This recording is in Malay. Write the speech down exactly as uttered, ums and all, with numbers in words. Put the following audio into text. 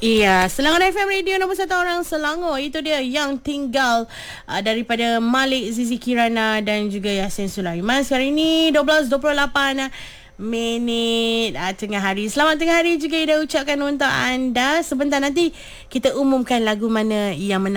Iya, Selangor F M Radio nombor satu orang Selangor. Itu dia Yang Tinggal uh, daripada Malik, Zizi Kirana dan juga Yasin Sulaiman. Sekarang ini dua belas dua puluh lapan minit uh, tengah hari. Selamat tengah hari juga Ida ucapkan untuk anda. Sebentar nanti kita umumkan lagu mana yang menang.